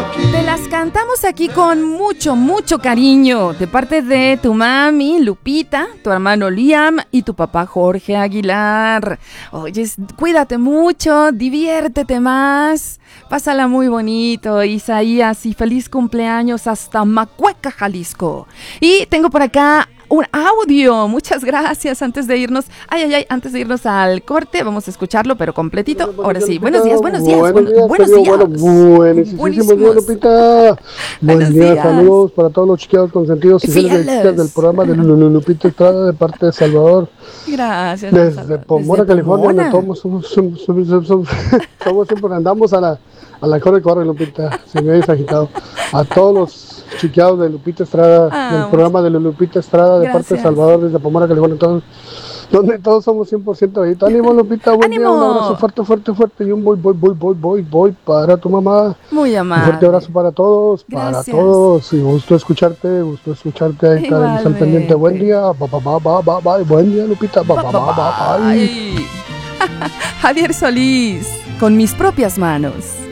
Te las cantamos aquí con mucho, mucho cariño, de parte de tu mami, Lupita, tu hermano Liam y tu papá Jorge Aguilar. Oye, cuídate mucho, diviértete más, pásala muy bonito, Isaías, y feliz cumpleaños hasta Macueca, Jalisco. Y tengo por acá un audio, muchas gracias. Antes de irnos, antes de irnos al corte, vamos a escucharlo, pero completito. Ahora sí, buenos días. Buenos días. Buenísimos días, Lupita. Buen día, saludos para todos los chiquillos consentidos y fieles del programa de Lupita Estrada, de parte de Salvador. Gracias. Desde Pomona, California, donde somos siempre andamos a la corre, Lupita. Se me ha agitado. A todos los chiqueados de Lupita Estrada, del programa de Lupita Estrada, de parte de Salvador, desde Pomona, California, donde todos somos 100% ahí. Ánimo, Lupita, buen día, un abrazo fuerte y un voy para tu mamá. Muy amable. Un fuerte abrazo para todos, y gusto escucharte ahí, estar al pendiente. Buen día, bye, buen día, Lupita, bye. Javier Solís, con mis propias manos.